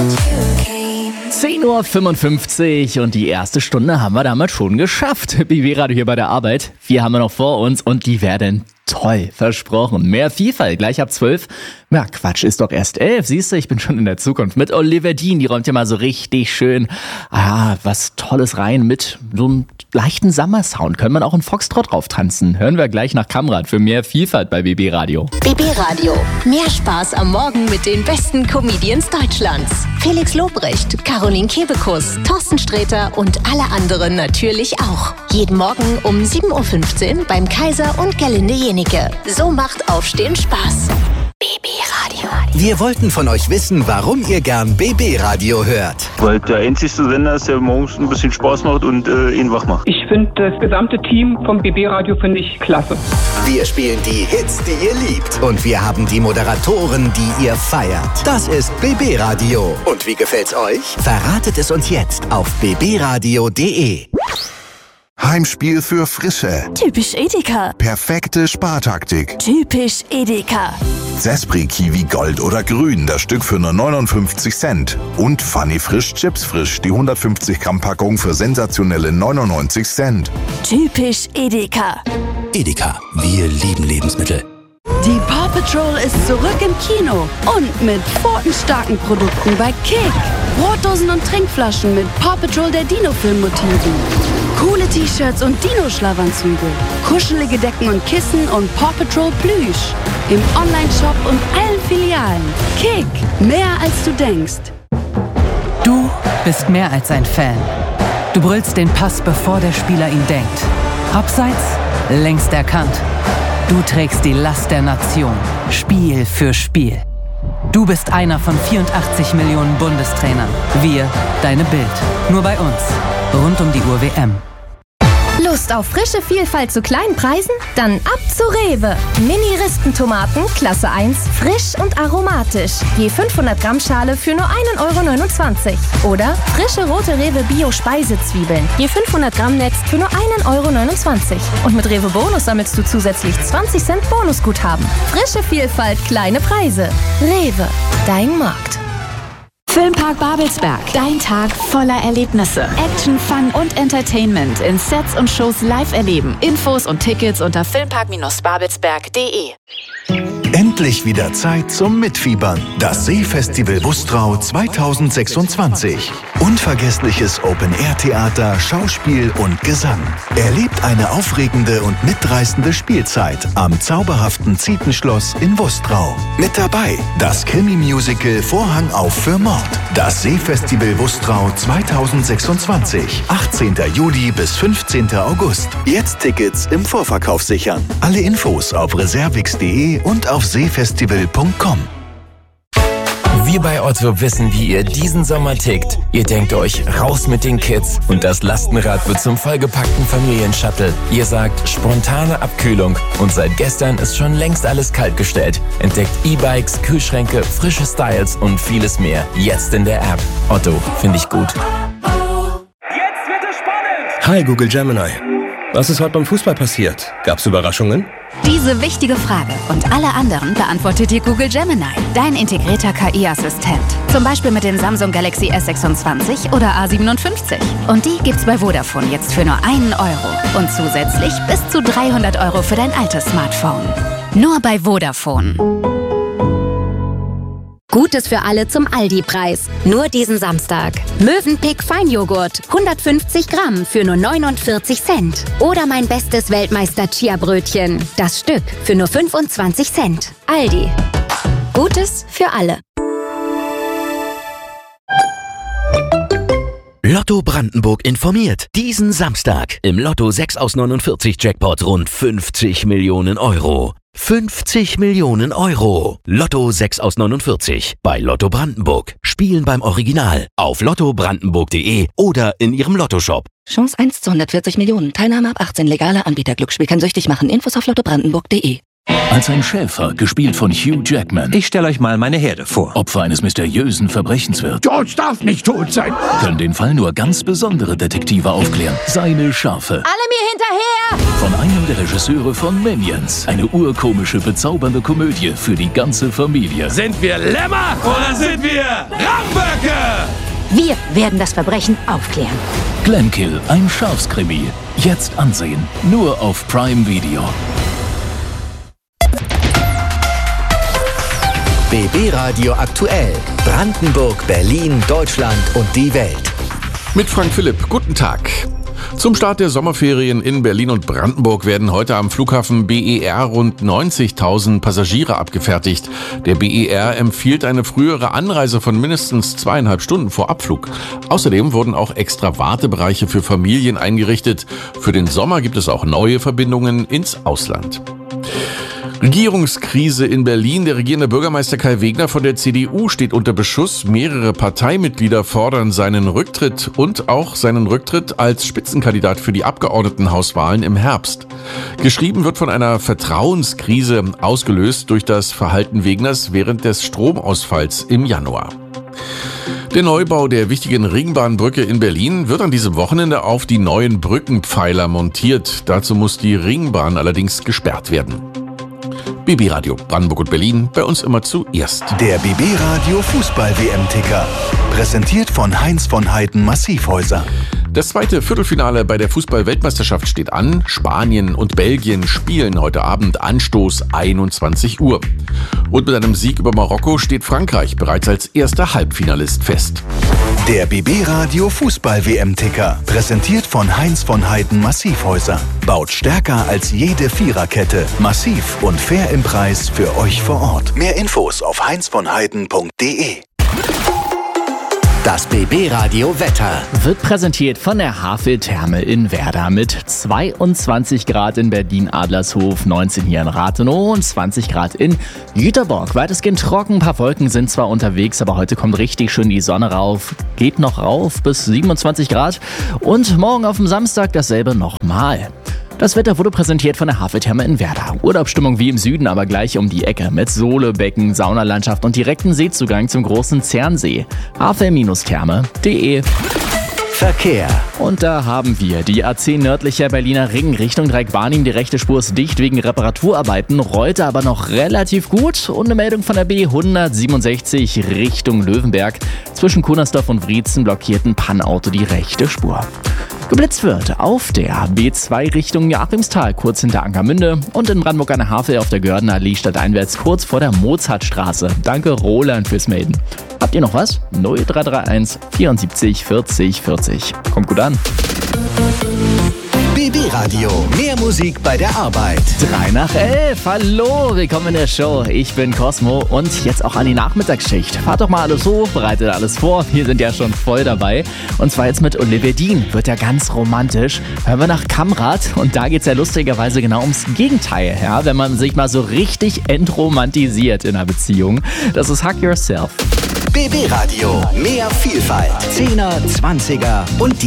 10:55 Uhr und die erste Stunde haben wir damit schon geschafft. BB Radio hier bei der Arbeit. 4 haben wir noch vor uns und die werden toll, versprochen. Mehr Vielfalt, gleich ab 12. Ja, Quatsch, ist doch erst 11. Siehst du, ich bin schon in der Zukunft. Mit Oliver Dean, die räumt ja mal so richtig schön was Tolles rein mit so einem leichten Sommersound. Können wir auch einen Foxtrot drauf tanzen. Hören wir gleich nach Kamrat für mehr Vielfalt bei BB Radio. BB Radio. Mehr Spaß am Morgen mit den besten Comedians Deutschlands. Felix Lobrecht, Caroline Kebekus, Thorsten Sträter und alle anderen natürlich auch. Jeden Morgen um 7:15 Uhr beim Kaiser und Gerlinde Jenike. So macht Aufstehen Spaß. BB Radio. Wir wollten von euch wissen, warum ihr gern BB Radio hört. Weil der einzigste Sender ist, der morgens ein bisschen Spaß macht und ihn wach macht. Ich finde das gesamte Team vom BB Radio finde ich klasse. Wir spielen die Hits, die ihr liebt. Und wir haben die Moderatoren, die ihr feiert. Das ist BB Radio. Und wie gefällt's euch? Verratet es uns jetzt auf bbradio.de. Heimspiel für Frische. Typisch Edeka. Perfekte Spartaktik. Typisch Edeka. Zespri Kiwi Gold oder Grün, das Stück für nur 59 Cent. Und Funny Frisch Chips Frisch, die 150 Gramm Packung für sensationelle 99 Cent. Typisch Edeka. Edeka, wir lieben Lebensmittel. Die Paw Patrol ist zurück im Kino und mit pfotenstarken Produkten bei Kick. Brotdosen und Trinkflaschen mit Paw Patrol der Dino-Film-Motiven. Coole T-Shirts und Dino-Schlafanzüge. Kuschelige Decken und Kissen und Paw Patrol Plüsch. Im Online-Shop und allen Filialen. Kick, mehr als du denkst. Du bist mehr als ein Fan. Du brüllst den Pass, bevor der Spieler ihn denkt. Abseits, längst erkannt. Du trägst die Last der Nation, Spiel für Spiel. Du bist einer von 84 Millionen Bundestrainern. Wir, deine Bild. Nur bei uns. Rund um die Uhr WM. Lust auf frische Vielfalt zu kleinen Preisen? Dann ab zu Rewe. Mini-Ristentomaten, Klasse 1, frisch und aromatisch. Je 500 Gramm Schale für nur 1,29 €. Oder frische rote Rewe Bio-Speisezwiebeln. Je 500 Gramm Netz für nur 1,29 €. Und mit Rewe Bonus sammelst du zusätzlich 20 Cent Bonusguthaben. Frische Vielfalt, kleine Preise. Rewe, dein Markt. Filmpark Babelsberg. Dein Tag voller Erlebnisse. Action, Fun und Entertainment in Sets und Shows live erleben. Infos und Tickets unter filmpark-babelsberg.de. Endlich wieder Zeit zum Mitfiebern. Das Seefestival Wustrau 2026. Unvergessliches Open-Air-Theater, Schauspiel und Gesang. Erlebt eine aufregende und mitreißende Spielzeit am zauberhaften Zietenschloss in Wustrau. Mit dabei das Krimi-Musical Vorhang auf für Mord. Das Seefestival Wustrau 2026. 18. Juli bis 15. August. Jetzt Tickets im Vorverkauf sichern. Alle Infos auf reservix.de und auf seefestival.com. Wir bei Otto wissen, wie ihr diesen Sommer tickt. Ihr denkt euch, raus mit den Kids und das Lastenrad wird zum vollgepackten Familienshuttle. Ihr sagt, spontane Abkühlung und seit gestern ist schon längst alles kaltgestellt. Entdeckt E-Bikes, Kühlschränke, frische Styles und vieles mehr. Jetzt in der App. Otto, finde ich gut. Jetzt wird es spannend! Hi Google Gemini. Was ist heute beim Fußball passiert? Gab's Überraschungen? Diese wichtige Frage und alle anderen beantwortet dir Google Gemini, dein integrierter KI-Assistent. Zum Beispiel mit den Samsung Galaxy S26 oder A57. Und die gibt's bei Vodafone jetzt für nur 1 € und zusätzlich bis zu 300 € für dein altes Smartphone. Nur bei Vodafone. Gutes für alle zum Aldi-Preis. Nur diesen Samstag. Mövenpick Feinjoghurt. 150 Gramm für nur 49 Cent. Oder mein bestes Weltmeister-Chia-Brötchen. Das Stück für nur 25 Cent. Aldi. Gutes für alle. Lotto Brandenburg informiert. Diesen Samstag im Lotto 6 aus 49 Jackpot rund 50 Millionen €. 50 Millionen €. Lotto 6 aus 49 bei Lotto Brandenburg. Spielen beim Original auf lottobrandenburg.de oder in ihrem Lottoshop. Chance 1 zu 140 Millionen. Teilnahme ab 18. Legaler Anbieter. Glücksspiel kann süchtig machen. Infos auf lottobrandenburg.de. Als ein Schäfer, gespielt von Hugh Jackman. Ich stelle euch mal meine Herde vor. Opfer eines mysteriösen Verbrechens wird. George darf nicht tot sein. Können den Fall nur ganz besondere Detektive aufklären. Seine Schafe. Alle mir hinterher! Von einem der Regisseure von Minions. Eine urkomische, bezaubernde Komödie für die ganze Familie. Sind wir Lämmer oder sind wir Ramböcke? Wir werden das Verbrechen aufklären. Glenkill, ein Schafskrimi. Jetzt ansehen. Nur auf Prime Video. BB Radio aktuell. Brandenburg, Berlin, Deutschland und die Welt. Mit Frank Philipp. Guten Tag. Zum Start der Sommerferien in Berlin und Brandenburg werden heute am Flughafen BER rund 90.000 Passagiere abgefertigt. Der BER empfiehlt eine frühere Anreise von mindestens 2,5 Stunden vor Abflug. Außerdem wurden auch extra Wartebereiche für Familien eingerichtet. Für den Sommer gibt es auch neue Verbindungen ins Ausland. Regierungskrise in Berlin. Der regierende Bürgermeister Kai Wegner von der CDU steht unter Beschuss. Mehrere Parteimitglieder fordern seinen Rücktritt und auch seinen Rücktritt als Spitzenkandidat für die Abgeordnetenhauswahlen im Herbst. Geschrieben wird von einer Vertrauenskrise, ausgelöst durch das Verhalten Wegners während des Stromausfalls im Januar. Der Neubau der wichtigen Ringbahnbrücke in Berlin wird an diesem Wochenende auf die neuen Brückenpfeiler montiert. Dazu muss die Ringbahn allerdings gesperrt werden. BB Radio Brandenburg und Berlin, bei uns immer zuerst. Der BB Radio Fußball-WM-Ticker. Präsentiert von Heinz von Heiden Massivhäuser. Das zweite Viertelfinale bei der Fußball-Weltmeisterschaft steht an. Spanien und Belgien spielen heute Abend, Anstoß 21 Uhr. Und mit einem Sieg über Marokko steht Frankreich bereits als erster Halbfinalist fest. Der BB Radio Fußball-WM-Ticker. Präsentiert von Heinz von Heiden Massivhäuser. Baut stärker als jede Viererkette. Massiv und fair im Preis für euch vor Ort. Mehr Infos auf heinzvonheiden.de. Das BB Radio Wetter wird präsentiert von der Havel-Therme in Werder mit 22 Grad in Berlin-Adlershof, 19 hier in Rathenow und 20 Grad in Jüterbock. Weitestgehend trocken, ein paar Wolken sind zwar unterwegs, aber heute kommt richtig schön die Sonne rauf. Geht noch rauf bis 27 Grad und morgen auf dem Samstag dasselbe nochmal. Das Wetter wurde präsentiert von der Havel-Therme in Werder. Urlaubsstimmung wie im Süden, aber gleich um die Ecke mit Sohlebecken, Saunalandschaft und direkten Seezugang zum großen Zernsee. havel-therme.de. Verkehr. Und da haben wir die A10 nördlicher Berliner Ring Richtung Dreieck-Barnim. Die rechte Spur ist dicht wegen Reparaturarbeiten, rollt aber noch relativ gut. Und eine Meldung von der B167 Richtung Löwenberg. Zwischen Kunersdorf und Wriezen blockiert ein Pannauto die rechte Spur. Geblitzt wird auf der B2 Richtung Joachimsthal, kurz hinter Ankermünde, und in Brandenburg an der Havel auf der Gördener Allee stadteinwärts kurz vor der Mozartstraße. Danke Roland fürs Melden. Habt ihr noch was? 0331 74 40 40. Kommt gut an. BB Radio, mehr Musik bei der Arbeit. 11:03. Hallo, willkommen in der Show. Ich bin Cosmo und jetzt auch an die Nachmittagsschicht. Fahrt doch mal alles hoch, bereitet alles vor. Wir sind ja schon voll dabei. Und zwar jetzt mit Olivia Dean. Wird ja ganz romantisch. Hören wir nach Kamrat. Und da geht es ja lustigerweise genau ums Gegenteil. Ja? Wenn man sich mal so richtig entromantisiert in einer Beziehung. Das ist Hug Yourself. BB Radio, mehr Vielfalt. 10er, 20er und die